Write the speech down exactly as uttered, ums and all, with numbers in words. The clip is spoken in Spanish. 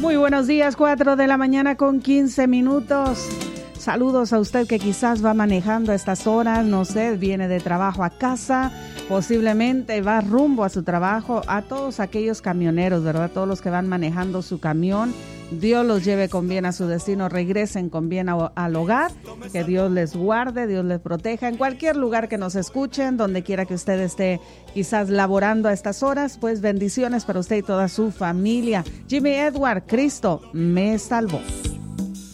Muy buenos días, cuatro de la mañana con quince minutos. Saludos a usted que quizás va manejando a estas horas, no sé, viene de trabajo a casa, posiblemente va rumbo a su trabajo, a todos aquellos camioneros, ¿verdad? Todos los que van manejando su camión. Dios los lleve con bien a su destino, regresen con bien a, al hogar, que Dios les guarde, Dios les proteja, en cualquier lugar que nos escuchen, donde quiera que usted esté quizás laborando a estas horas, pues bendiciones para usted y toda su familia. Jimmy Edward, Cristo me salvó.